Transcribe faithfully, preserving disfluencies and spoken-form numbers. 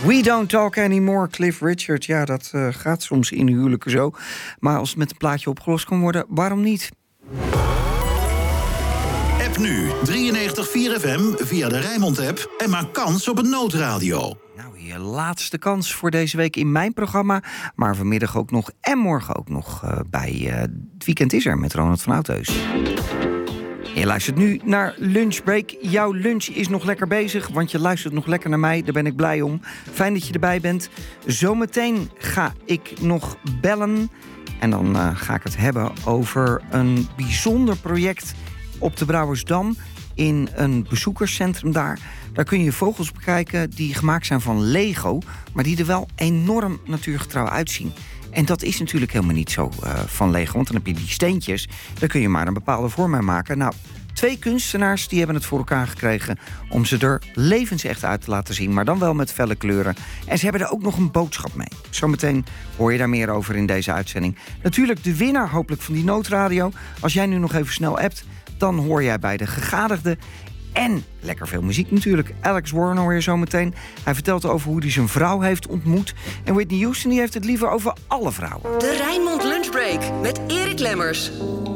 We don't talk anymore, Cliff Richard. Ja, dat uh, gaat soms in huwelijken zo. Maar als het met een plaatje opgelost kan worden, waarom niet? App nu drieënnegentig komma vier F M via de Rijnmond-app en maak kans op een noodradio. Nou, je laatste kans voor deze week in mijn programma. Maar vanmiddag ook nog en morgen ook nog uh, bij uh, Het Weekend is er met Ronald van Oudheus. Je luistert nu naar Lunchbreak. Jouw lunch is nog lekker bezig, want je luistert nog lekker naar mij. Daar ben ik blij om. Fijn dat je erbij bent. Zometeen ga ik nog bellen. En dan uh, ga ik het hebben over een bijzonder project op de Brouwersdam. In een bezoekerscentrum daar. Daar kun je vogels bekijken die gemaakt zijn van Lego. Maar die er wel enorm natuurgetrouw uitzien. En dat is natuurlijk helemaal niet zo uh, van Lego. Want dan heb je die steentjes. Daar kun je maar een bepaalde vorm mee maken. Nou, twee kunstenaars die hebben het voor elkaar gekregen om ze er levensecht uit te laten zien. Maar dan wel met felle kleuren. En ze hebben er ook nog een boodschap mee. Zometeen hoor je daar meer over in deze uitzending. Natuurlijk de winnaar hopelijk van die noodradio. Als jij nu nog even snel appt, dan hoor jij bij de gegadigden. En lekker veel muziek natuurlijk. Alex Warren hoor je zo meteen. Hij vertelt over hoe hij zijn vrouw heeft ontmoet. En Whitney Houston die heeft het liever over alle vrouwen. De Rijnmond Lunchbreak met Erik Lemmers.